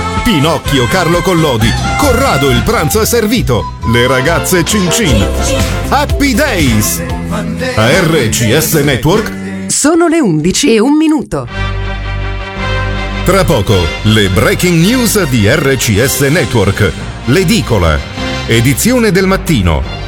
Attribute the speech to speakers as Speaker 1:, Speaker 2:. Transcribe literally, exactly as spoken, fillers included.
Speaker 1: Pinocchio Carlo Collodi, Corrado il pranzo è servito, le ragazze Cin Cin. Happy Days! A R C S Network
Speaker 2: sono le undici e un minuto.
Speaker 1: Tra poco le breaking news di R C S Network. L'edicola, edizione del mattino.